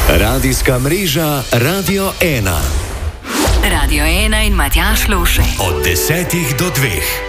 Radijska mreža Radio 1. Radio 1 in Matjaž Loše. Od 10 do 2.